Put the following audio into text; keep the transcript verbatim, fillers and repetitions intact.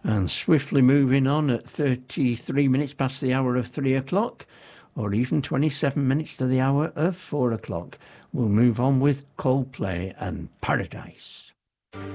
And swiftly moving on at thirty-three minutes past the hour of three o'clock, or even twenty-seven minutes to the hour of four o'clock, we'll move on with Coldplay and Paradise.